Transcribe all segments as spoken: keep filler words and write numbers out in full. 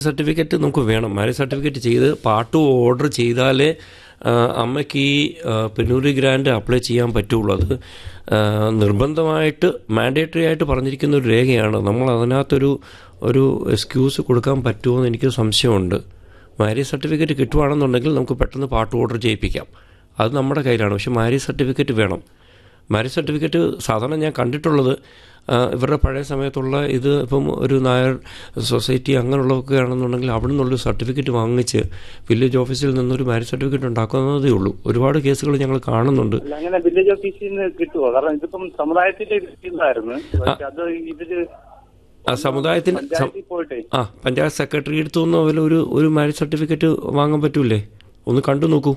Certificate നമുക്ക് വേണം. Marriage certificate ചെയ്ത് പാർട്ട് ഓർഡർ ചെയ്താലേ അമ്മയ്ക്ക് ഈ പെനൂറി ഗ്രാൻഡ് അപ്ലൈ ചെയ്യാൻ പറ്റുള്ളൂ. അത് നിർബന്ധമായിട്ട് മാൻഡേറ്ററി ആയിട്ട് പറഞ്ഞിരിക്കുന്ന ഒരു രേഖയാണ്. നമ്മൾ അതിനകത്തൊരു ഒരു എക്സ്ക്യൂസ് കൊടുക്കാൻ പറ്റുമോ എന്ന് എനിക്ക് സംശയമുണ്ട്. മാരേജ് സർട്ടിഫിക്കറ്റ് കിട്ടുവാണെന്നുണ്ടെങ്കിൽ നമുക്ക് പെട്ടെന്ന് പാർട്ട് ഓർഡർ ചെയ്യിപ്പിക്കാം. അത് നമ്മുടെ കയ്യിലാണ്. പക്ഷേ മാരേജ് സർട്ടിഫിക്കറ്റ് വേണം. മാരേജ് സർട്ടിഫിക്കറ്റ് സാധാരണ ഞാൻ കണ്ടിട്ടുള്ളത് ഇവരുടെ പഴയ സമയത്തുള്ള ഇത് ഇപ്പം ഒരു നായർ സൊസൈറ്റി അങ്ങനെയുള്ളതൊക്കെ ആണെന്നുണ്ടെങ്കിൽ അവിടെ നിന്നുള്ളൊരു സർട്ടിഫിക്കറ്റ് വാങ്ങിച്ച് വില്ലേജ് ഓഫീസിൽ നിന്നൊരു മാരേജ് സർട്ടിഫിക്കറ്റ് ഉണ്ടാക്കുന്നതേ ഉള്ളൂ. ഒരുപാട് കേസുകൾ ഞങ്ങൾ കാണുന്നുണ്ട്. അങ്ങനെ വില്ലേജ് ഓഫീസിൽ നിന്ന് കിട്ടുമോ? കാരണം ഇതിപ്പം സമുദായത്തിന്റെ ഇതായിരുന്നു. അത് ഇതില് സമുദായത്തിന് ആ പഞ്ചായത്ത് സെക്രട്ടറി അടുത്തു നിന്ന് വല്ല ഒരു ഒരു മാരേജ് സർട്ടിഫിക്കറ്റ് വാങ്ങാൻ പറ്റൂലേ? ഒന്ന് കണ്ടു നോക്കൂ.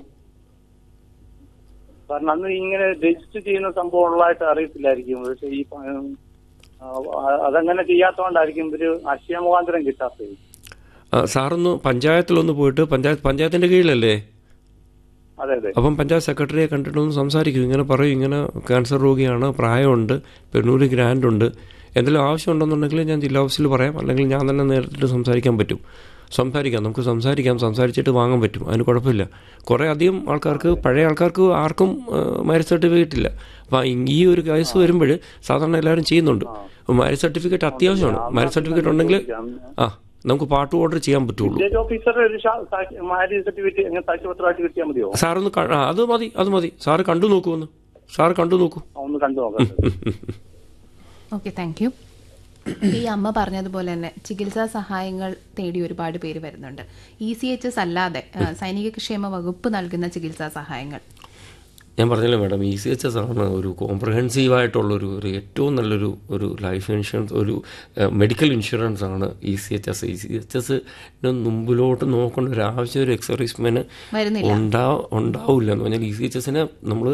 കാരണം അന്ന് ഇങ്ങനെ രജിസ്റ്റർ ചെയ്യുന്ന സംഭവം ഉള്ളതായിട്ട് അറിയത്തില്ലായിരിക്കും. പക്ഷെ ഈ അതങ്ങനെ ചെയ്യാത്തതുകൊണ്ടായിരിക്കും ഇവര് അക്ഷയ മുഖാന്തരം കിട്ടാത്തത്. സാറൊന്ന് പഞ്ചായത്തിലൊന്ന് പോയിട്ട്, പഞ്ചായത്ത് പഞ്ചായത്തിന്റെ കീഴിലല്ലേ? അതെ അതെ. അപ്പം പഞ്ചായത്ത് സെക്രട്ടറിയെ കണ്ടിട്ടൊന്ന് സംസാരിക്കും. ഇങ്ങനെ പറയും, ഇങ്ങനെ ക്യാൻസർ രോഗിയാണ്, പ്രായമുണ്ട്, പെണ്ണൂര് ഗ്രാൻഡ് ഉണ്ട്, എന്തെങ്കിലും ആവശ്യമുണ്ടെന്നുണ്ടെങ്കിൽ ഞാൻ ജില്ലാ ഓഫീസിൽ പറയാം, അല്ലെങ്കിൽ ഞാൻ തന്നെ നേരിട്ട് സംസാരിക്കാൻ പറ്റും. സംസാരിക്കാം, നമുക്ക് സംസാരിക്കാം, സംസാരിച്ചിട്ട് വാങ്ങാൻ പറ്റും. അതിന് കുഴപ്പമില്ല. കുറേ അധികം ആൾക്കാർക്ക്, പഴയ ആൾക്കാർക്ക് ആർക്കും മാരേജ് സർട്ടിഫിക്കറ്റ് ഇല്ല. അപ്പം ഈ ഒരു കേസ് വരുമ്പോൾ സാധാരണ എല്ലാവരും ചെയ്യുന്നുണ്ട്. മാരേജ് സർട്ടിഫിക്കറ്റ് അത്യാവശ്യമാണ്. മാരേജ് സർട്ടിഫിക്കറ്റ് ഉണ്ടെങ്കിൽ ആ നമുക്ക് പാർട്ട് ഓർഡർ ചെയ്യാൻ പറ്റുള്ളൂ. സാറൊന്ന് അത് മതി, അത് മതി. സാറ് കണ്ടു നോക്കൂ. ഒന്ന് സാറ് കണ്ടു നോക്കൂ. Okay, thank you. ഈ അമ്മ പറഞ്ഞതുപോലെ തന്നെ ചികിത്സാ സഹായങ്ങൾ തേടി ഒരുപാട് പേര് വരുന്നുണ്ട്. ഇ സി എച്ച് എസ് അല്ലാതെ സൈനിക ക്ഷേമ വകുപ്പ് നൽകുന്ന ചികിത്സാ സഹായങ്ങൾ ഞാൻ പറഞ്ഞല്ലോ madam, E C H S ആണ് ഒരു കോംപ്രഹെൻസീവായിട്ടുള്ളൊരു ഒരു ഏറ്റവും നല്ലൊരു ഒരു ലൈഫ് ഇൻഷുറൻസ്, ഒരു മെഡിക്കൽ ഇൻഷുറൻസ് ആണ് E C H S. E C H എസിന് മുമ്പിലോട്ട് നോക്കേണ്ട ഒരു ആവശ്യം ഒരു എക്സർവീസ്മെന് ഉണ്ടാ ഉണ്ടാവില്ല എന്ന് പറഞ്ഞാൽ ഇ സി എച്ച് എസിനെ നമ്മൾ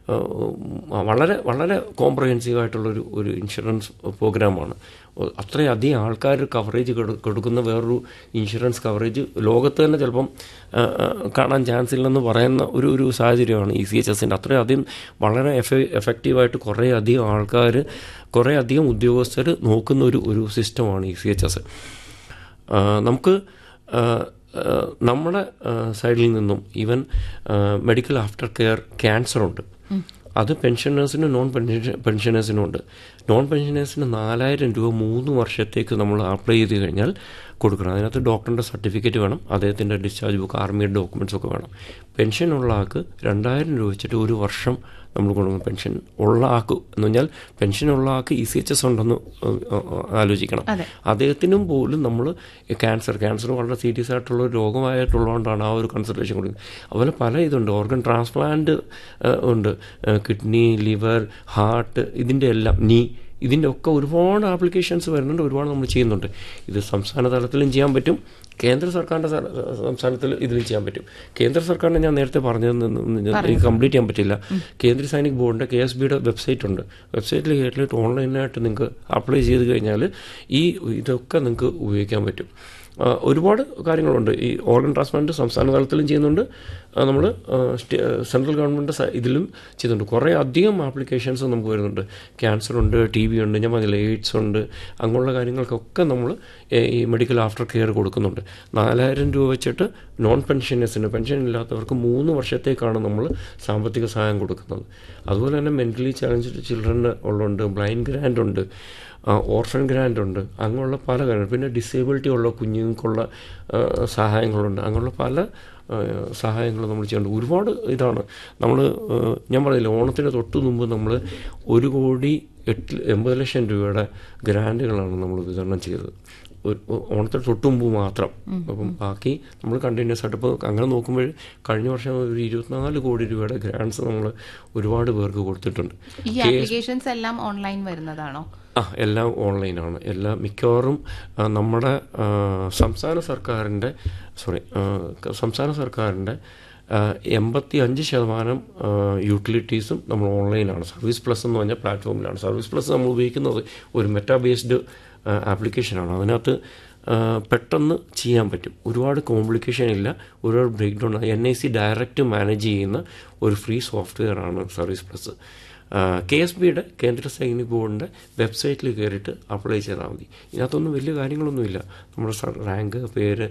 വളരെ വളരെ കോംപ്രഹെൻസീവായിട്ടുള്ളൊരു ഒരു ഇൻഷുറൻസ് പ്രോഗ്രാമാണ്. അത്രയധികം ആൾക്കാർ കവറേജ് കൊടുക്കുന്ന വേറൊരു ഇൻഷുറൻസ് കവറേജ് ലോകത്ത് തന്നെ ചിലപ്പം കാണാൻ ചാൻസ് ഇല്ലെന്ന് പറയുന്ന ഒരു ഒരു സാഹചര്യമാണ് ഇ സി എച്ച് എസിൻ്റെ. അത്രയധികം വളരെ എഫ എഫക്റ്റീവായിട്ട് കുറേ അധികം ആൾക്കാർ, കുറേ അധികം ഉദ്യോഗസ്ഥർ നോക്കുന്ന ഒരു ഒരു സിസ്റ്റമാണ് ഇ സി എച്ച് എസ്. നമുക്ക് നമ്മുടെ സൈഡിൽ നിന്നും ഈവൻ മെഡിക്കൽ ആഫ്റ്റർ കെയർ ക്യാൻസറുണ്ട്. അത് പെൻഷനേഴ്സിനും നോൺ പെൻഷൻ പെൻഷനേഴ്സിനും ഉണ്ട്. നോൺ പെൻഷനേഴ്സിന് നാലായിരം രൂപ മൂന്ന് വർഷത്തേക്ക് നമ്മൾ അപ്ലൈ ചെയ്ത് കഴിഞ്ഞാൽ കൊടുക്കണം. അതിനകത്ത് ഡോക്ടറിൻ്റെ സർട്ടിഫിക്കറ്റ് വേണം, അദ്ദേഹത്തിൻ്റെ ഡിസ്ചാർജ് ബുക്ക്, ആർമിയുടെ ഡോക്യുമെൻറ്റ്സ് ഒക്കെ വേണം. പെൻഷൻ ഉള്ള ആൾക്ക് രണ്ടായിരം രൂപ വെച്ചിട്ട് ഒരു വർഷം നമ്മൾ കൊടുക്കും. പെൻഷൻ ഉള്ള ആൾക്ക് എന്ന് പറഞ്ഞാൽ പെൻഷനുള്ള ആൾക്ക് ഇ സി എച്ച് എസ് ഉണ്ടെന്ന് ആലോചിക്കണം. അദ്ദേഹത്തിനും പോലും നമ്മൾ ക്യാൻസർ ക്യാൻസർ വളരെ സീരിയസ് ആയിട്ടുള്ള ഒരു രോഗമായിട്ടുള്ളതുകൊണ്ടാണ് ആ ഒരു കൺസൾട്ടേഷൻ കൊടുക്കുന്നത്. അതുപോലെ പല ഇതുണ്ട്. ഓർഗൻ ട്രാൻസ്പ്ലാന്റ് ഉണ്ട്, കിഡ്നി, ലിവർ, ഹാർട്ട്, ഇതിൻ്റെ എല്ലാം, നീ, ഇതിൻ്റെ ഒക്കെ ഒരുപാട് ആപ്ലിക്കേഷൻസ് വരുന്നുണ്ട്, ഒരുപാട് നമ്മൾ ചെയ്യുന്നുണ്ട്. ഇത് സംസ്ഥാന തലത്തിലും ചെയ്യാൻ പറ്റും, കേന്ദ്ര സർക്കാരിൻ്റെ സംസ്ഥാനത്തിൽ ഇതിലും ചെയ്യാൻ പറ്റും. കേന്ദ്ര സർക്കാരിനെ ഞാൻ നേരത്തെ പറഞ്ഞത് എനിക്ക് കംപ്ലീറ്റ് ചെയ്യാൻ പറ്റില്ല. കേന്ദ്ര സൈനിക് ബോർഡിൻ്റെ കെ എസ് ബിയുടെ വെബ്സൈറ്റ് ഉണ്ട്. വെബ്സൈറ്റിൽ കയറിയിട്ട് ഓൺലൈനായിട്ട് നിങ്ങൾക്ക് അപ്ലൈ ചെയ്ത് കഴിഞ്ഞാൽ ഈ ഇതൊക്കെ നിങ്ങൾക്ക് ഉപയോഗിക്കാൻ പറ്റും. ഒരുപാട് കാര്യങ്ങളുണ്ട്. ഈ ഓർഗൻ ട്രാൻസ്പ്ലാന്റ് സംസ്ഥാന തലത്തിലും ചെയ്യുന്നുണ്ട്, നമ്മൾ സെൻട്രൽ ഗവൺമെൻറ് ഇതിലും ചെയ്യുന്നുണ്ട്. കുറേ അധികം ആപ്ലിക്കേഷൻസ് നമുക്ക് വരുന്നുണ്ട്. ക്യാൻസർ ഉണ്ട്, ടി ബി ഉണ്ട്, ഞാൻ പറഞ്ഞില്ല, എയ്ഡ്സ് ഉണ്ട്, അങ്ങനെയുള്ള കാര്യങ്ങൾക്കൊക്കെ നമ്മൾ ഈ മെഡിക്കൽ ആഫ്റ്റർ കെയർ കൊടുക്കുന്നുണ്ട്. നാലായിരം രൂപ വെച്ചിട്ട് നോൺ പെൻഷനേഴ്സിന്, പെൻഷൻ ഇല്ലാത്തവർക്ക് മൂന്ന് വർഷത്തേക്കാണ് നമ്മൾ സാമ്പത്തിക സഹായം കൊടുക്കുന്നത്. അതുപോലെ തന്നെ മെൻ്റലി ചാലഞ്ച്ഡ് ചിൽഡ്രന് ഉള്ളുണ്ട്, ബ്ലൈൻഡ് ഗ്രാൻഡ് ഉണ്ട്, ഓർഫൻ ഗ്രാൻഡ് ഉണ്ട്, അങ്ങനെയുള്ള പല കാര്യങ്ങൾ. പിന്നെ ഡിസേബിലിറ്റി ഉള്ള കുഞ്ഞുങ്ങൾക്കുള്ള സഹായങ്ങളുണ്ട്. അങ്ങനെയുള്ള പല സഹായങ്ങൾ നമ്മൾ ചെയ്യുന്നുണ്ട്. ഒരുപാട് ഇതാണ് നമ്മൾ, ഞാൻ പറഞ്ഞില്ല, ഓണത്തിന് തൊട്ട് മുമ്പ് നമ്മൾ ഒരു കോടി എട്ട് എൺപത് ലക്ഷം രൂപയുടെ ഗ്രാൻഡുകളാണ് നമ്മൾ വിതരണം ചെയ്തത്, ഓണത്തിന് തൊട്ട് മുമ്പ് മാത്രം. അപ്പം ബാക്കി നമ്മൾ കണ്ടിന്യൂസ് ആയിട്ട് ഇപ്പോൾ അങ്ങനെ നോക്കുമ്പോൾ കഴിഞ്ഞ വർഷം ഒരു ഇരുപത്തിനാല് കോടി രൂപയുടെ ഗ്രാൻഡ്സ് നമ്മൾ ഒരുപാട് പേർക്ക് കൊടുത്തിട്ടുണ്ട്. ഈ ആപ്ലിക്കേഷൻസ് എല്ലാം ഓൺലൈൻ വരുന്നതാണോ? ആ, എല്ലാം ഓൺലൈനാണ്. എല്ലാം മിക്കവാറും നമ്മുടെ സംസ്ഥാന സർക്കാരിൻ്റെ സോറി സംസ്ഥാന സർക്കാരിൻ്റെ എൺപത്തി അഞ്ച് ശതമാനം യൂട്ടിലിറ്റീസും നമ്മൾ ഓൺലൈനാണ്. സർവീസ് പ്ലസ് എന്ന് പറഞ്ഞാൽ പ്ലാറ്റ്ഫോമിലാണ്. സർവീസ് പ്ലസ് നമ്മൾ ഉപയോഗിക്കുന്നത് ഒരു മെറ്റാ ബേസ്ഡ് ആപ്ലിക്കേഷനാണ്. അതിനകത്ത് പെട്ടെന്ന് ചെയ്യാൻ പറ്റും, ഒരുപാട് കോംപ്ലിക്കേഷൻ ഇല്ല, ഒരുപാട് break down. N I C direct manage ചെയ്യുന്ന ഒരു ഫ്രീ സോഫ്റ്റ്വെയർ ആണ് സർവീസ് പ്ലസ്. കെ എസ് ബിയുടെ കേന്ദ്ര സൈനിക് ബോർഡിൻ്റെ വെബ്സൈറ്റിൽ കയറിയിട്ട് അപ്ലൈ ചെയ്താൽ മതി. ഇതിനകത്തൊന്നും വലിയ കാര്യങ്ങളൊന്നുമില്ല. നമ്മുടെ റാങ്ക്, പേര്,